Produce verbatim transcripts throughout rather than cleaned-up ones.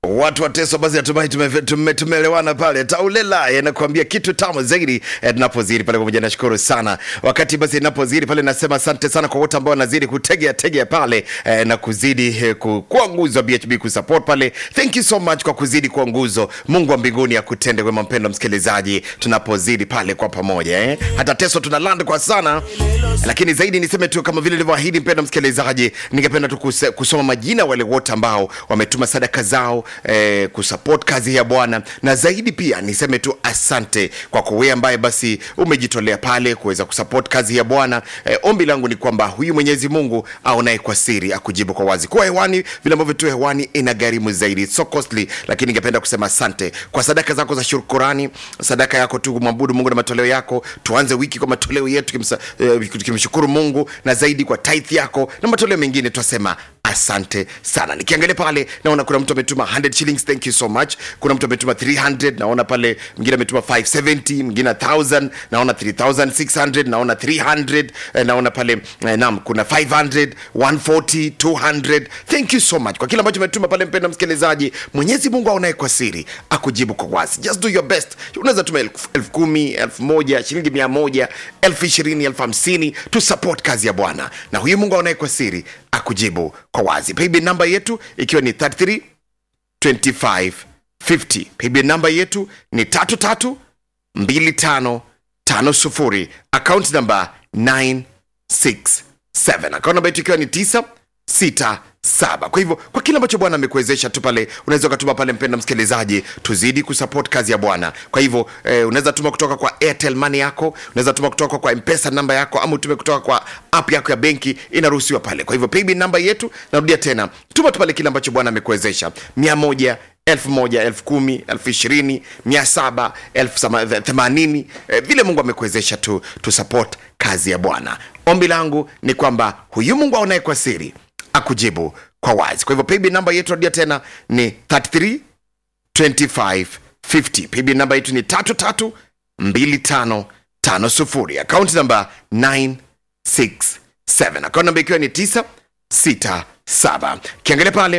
Watu wa Teso basi natumai tume, tumeelewana pale. Taulela yanakuambia kitu tamu zaidi eh, tunapozidi pale pamoja. Nashukuru sana. Wakati basi ninapozidi pale nasema asante sana kwa wote ambao wanazidi kutegea tegea pale eh, na kuzidi eh, kuwa nguzo B H B kusupport pale. Thank you so much kwa kuzidi kwa nguzo. Mungu wa mbinguni akutende wema mpendwa msikilizaji. Tunapozidi pale kwa pamoja eh. Hata Teso tunaland kwa sana. Lakini zaidi niseme tu kama vile nilivyoahidi mpendwa msikilizaji, ningependa tu kusoma majina wale wote ambao wametuma sadaka zao Eh, kusupport kazi ya Bwana, na zaidi pia niseme tu asante kwa kuwe ambaye basi umejitolea pale kuweza kusupport kazi ya Bwana. Eh, ombi langu ni kwamba huyu Mwenyezi Mungu aonaye kwa siri akujibu kwa wazi. Kwa hewani vile ambavyo tu hewani inagharimu zaidi, so costly, lakini ningependa kusema asante kwa sadaka zako za shukrani, sadaka yako tu kumwabudu Mungu na matoleo yako. Tuanze wiki kwa matoleo yetu kimsa, eh, kimshukuru Mungu, na zaidi kwa tithe yako na matoleo mengine tunasema asante sana. Nikiangalia pale naona kuna mtu ametuma one hundred shillings, thank you so much. Kuna mtu ametuma three hundred, naona pale mwingine ametuma five seventy, mwingine one thousand, naona three thousand six hundred, naona three hundred, naona pale eh, naam kuna five hundred, one forty, two hundred. Thank you so much kwa kila ambacho umetuma pale mpendwa msikilizaji. Mwenyezi Mungu aonaye kwa siri akujibu kwa wazi. Just do your best. Unaweza tuma elfu kumi, elfu moja, shilingi mia moja, elfu ishirini, elfu hamsini to support kazi ya Bwana, na huyu Mungu aonaye kwa siri akujibu kwa wazi. Paybill number yetu ikiwa ni thirty-three twenty-five fifty. Paybill number yetu ni tatu tatu mbili tano tano sufuri. Account number nine six seven. Account number yetu ikiwa ni tisa sita saba. Kwa hivyo kwa kila ambacho Bwana amekuwezesha tu pale unaweza kutuma pale mpenda msikilizaji, tuzidi kusupport kazi ya Bwana. Kwa hivyo eh, unaweza tuma kutoka kwa Airtel Money yako, unaweza tuma kutoka kwa M-Pesa namba yako, ama utume kutoka kwa app yako ya benki, inaruhusiwa pale. Kwa hivyo paybill namba yetu, narudia tena, tuma tu pale kila ambacho Bwana amekuwezesha. mia moja, elfu moja, elfu kumi, elfu ishirini, mia saba, elfu themanini, eh, vile Mungu amekuwezesha tu tu support kazi ya Bwana. Ombi langu ni kwamba huyu Mungu aonaye kwa siri akujibu kwa wazi. Kwa hivyo paybill number yetu rudia tena ni thirty-three twenty-five fifty. Paybill number yetu ni tatu tatu mbili tano tano sufuri. Account number nine six seven. Account number ikiwa ni tisa sita saba. Kiangalia pale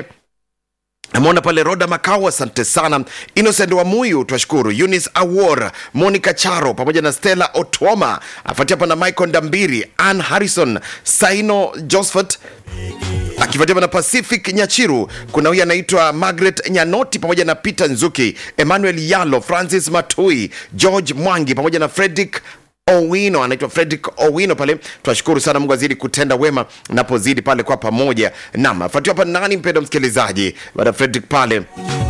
Amona pale Roda Makao, asante sana. Innocent wa Muyu, twashukuru. Eunice Awor, Monica Charo pamoja na Stella Otoma. Afuatia hapa na Michael Ndambiri, Ann Harrison, Saino Josephat, akifuatia na Pacific Nyachiru. Kuna huyu anaitwa Margaret Nyanoti pamoja na Peter Nzuki, Emmanuel Yalo, Francis Matui, George Mwangi pamoja na Frederick Owino, anaitwa Frederick Owino pale. Tunashukuru sana, Mungu azidi kutenda wema napozidi pale kwa pamoja. Naam, afuatia hapa nani mpendwa msikilizaji baada Frederick pale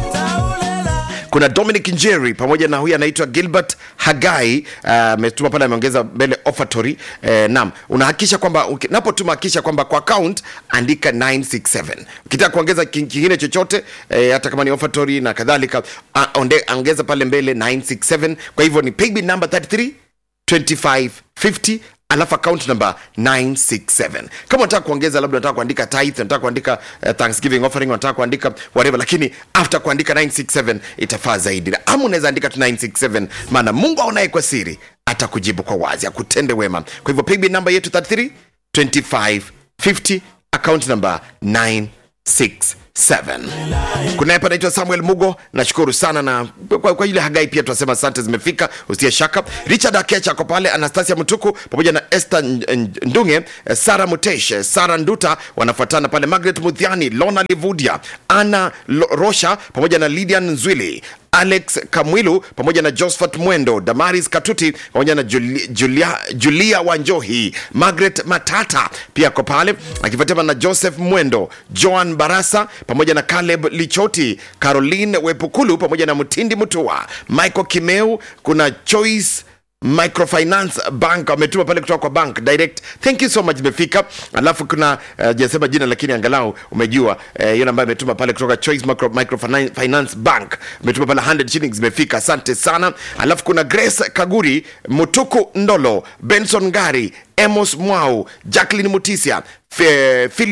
kuna Dominic Njeri pamoja na huyu anaitwa Gilbert Hagai, ametuma uh, pale ameongeza mbele offertory. Uh, naam, unahakisha kwamba unapotuma hakisha kwamba kwa account andika nine six seven. Ukitaka kuongeza kingine chochote uh, hata kama ni offertory na kadhalika, uh, ongeza pale mbele nine six seven. Kwa hivyo ni paybill number thirty-three twenty-five fifty, alafu account number nine six seven. Kama unataka kuongeza, labda unataka kuandika tithe, unataka kuandika uh, Thanksgiving offering, unataka kuandika whatever, lakini after kuandika nine six seven itafaa zaidi. Ama unaweza andika tu nine six seven, maana Mungu aonaye kwa siri atakujibu kwa wazi, akutende wema. Kwa hivyo paybill number yetu thirty-three twenty-five fifty, account number nine six seven. Kuna hapa naitwa Samuel Mugo, nashukuru sana, na kwa, kwa ile Hagai pia tunasema asante zimefika, usiye shaka. Richard Akecha kwa pale, Anastasia Mutuku pamoja na Esther Ndunge, Sara Mutesh, Sara Nduta wanafuatana pale, Margaret Muthiani, Lona Livudia, Anna Rosha pamoja na Lydian Nzwili, Alex Kamwilu pamoja na Josephat Mwendo, Damaris Katuti pamoja na Julia, Julia, Julia Wanjohi, Margaret Matata pia kwa pale, akifuatiwa na Joseph Mwendo, Joan Barasa pamoja na Caleb Lichoti, Caroline Wepukulu pamoja na Mutindi Mutua, Michael Kimeu. Kuna Choice Microfinance Bank wametuma pale kutoka kwa bank direct, thank you so much, imefika. Alafu kuna uh, jasema jina lakini angalau umejua uh, yule ambaye ametuma pale kutoka Choice Micro, Microfinance Bank ametuma pale one hundred shillings, imefika, asante sana. Alafu kuna Grace Kaguri, Mutuku Ndolo, Benson Ngari, Emos Mwau, Jacqueline Mutisia, F- Philip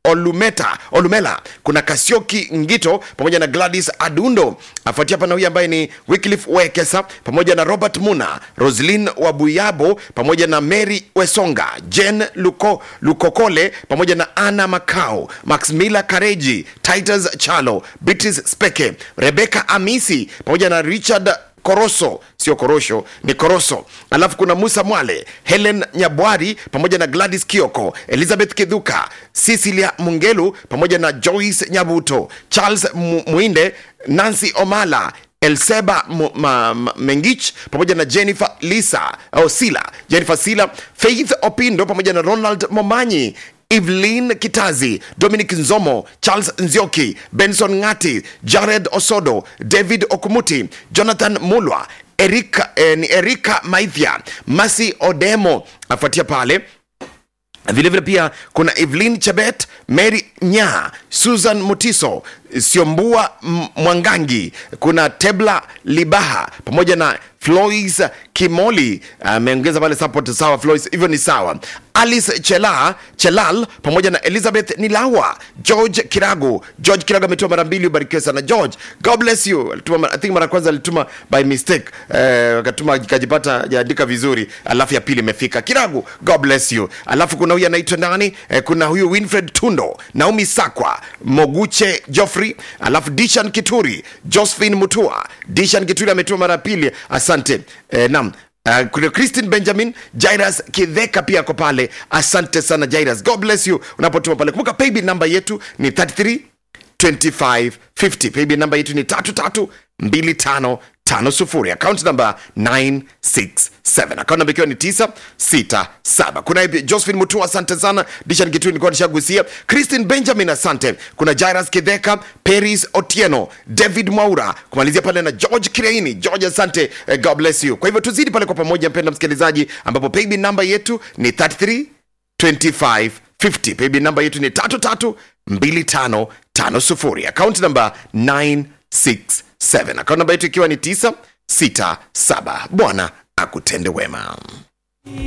Olumeta Olumela, kuna Kasioki Ngito pamoja na Gladys Adundo. Afuatia pana huyu ambaye ni Wycliffe Wekesa pamoja na Robert Muna, Roslyn Wabuyabo pamoja na Mary Wesonga, Jen Luko, Lukokole pamoja na Anna Makao, Max Miller Kareji, Titus Chalo, Beatrice Speke, Rebecca Amisi pamoja na Richard Koroso, sio Korosho, ni Koroso. Alafu kuna Musa Mwale, Helen Nyabwari pamoja na Gladys Kioko, Elizabeth Kidhuka, Cecilia Mungelu pamoja na Joyce Nyabuto, Charles Mu- Muinde, Nancy Omala, Elseba M- Ma- Ma- Mengich pamoja na Jennifer Lisa au Sila, Jennifer Sila, Faith Opindo pamoja na Ronald Momanyi, Evelyn Kitazi, Dominic Nzomo, Charles Nzioki, Benson Ngati, Jared Osodo, David Okumuti, Jonathan Mulwa, Erika, eh, ni Erika Maithia, Masi Odemo. Afuatia pale vile vile pia kuna Evelyn Chebet, Mary Nya, Susan Mutiso, Siombua M- Mwangangi, kuna Tebla Libaha pamoja na Flois Kimoli. Ameongeza uh, pale support sawa Flois, hivyo ni sawa. Alice Chela, Chelal pamoja na Elizabeth Nilawa, George Kirago. George Kirago ametuma mara mbili, ubarikiwe sana George. God bless you. Alituma, I think mara kwanza alituma by mistake. Eh, akatuma kajipata jaandika vizuri. Alafu ya pili imefika. Kirago, God bless you. Alafu kuna huyu anaitwa nani? Eh, kuna huyu Winfred Tundo, Naomi Sakwa, Moguche Joffrey, alafu Dishan Kituri, Josephine Mutua. Dishan Kituri ametuma mara pili. Asante. Eh, naam. Uh, kuna Christine Benjamin, Jairus Kidheka pia ako pale. Asante sana Jairus, God bless you unapotuma pale. Kumbuka paybill number yetu ni thirty-three twenty-five fifty. Paybill number yetu ni tatu tatu mbili tano tano sufuri. Account number nine six seven. Account number ikiwa ni tisa sita saba. Kuna Josephine Mutua, asante sana. Dishan Kitu nilikuwa nishagusia. Christine Benjamin, asante. Kuna Jairus Kidheka, Paris Otieno, David Mwaura, kumalizia pale na George Kireini. George, asante. Uh, God bless you. Kwa hivyo tuzidi pale kwa pamoja, mpenda msikilizaji, ambapo paybill number yetu ni thirty-three twenty-five fifty. Paybill number yetu ni tatu tatu mbili tano tano sufuri. Account number nine six seven. Account number yetu ikiwa ni tisa sita saba. Bwana akutende wema.